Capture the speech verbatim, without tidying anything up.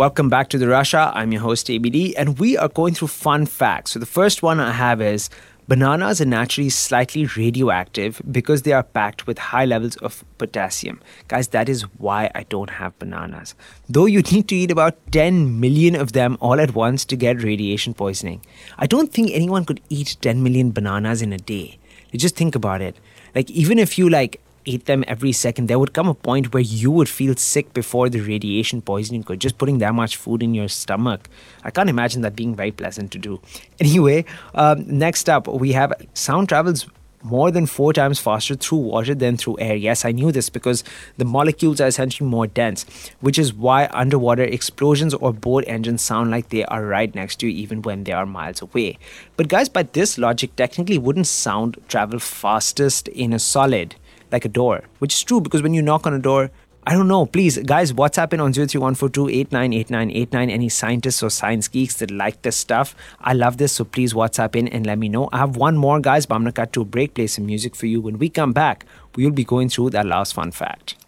Welcome back to the Russia. I'm your host A B D, and we are going through fun facts. So the first one I have is bananas are naturally slightly radioactive because they are packed with high levels of potassium. Guys, that is why I don't have bananas. Though you need to eat about ten million of them all at once to get radiation poisoning. I don't think anyone could eat ten million bananas in a day. You just think about it. Like, even if you like ate them every second, there would come a point where you would feel sick before the radiation poisoning could. Just putting that much food in your stomach, I can't imagine that being very pleasant to do. Anyway, um, next up, we have sound travels more than four times faster through water than through air. Yes, I knew this because the molecules are essentially more dense, which is why underwater explosions or boat engines sound like they are right next to you even when they are miles away. But guys, by this logic, technically wouldn't sound travel fastest in a solid like a door, which is true because when you knock on a door, I don't know, please, guys, WhatsApp in on zero three one four two eight nine eight nine eight nine. Any scientists or science geeks that like this stuff? I love this, so please WhatsApp in and let me know. I have one more, guys, but I'm going to cut to a break, play some music for you. When we come back, we will be going through that last fun fact.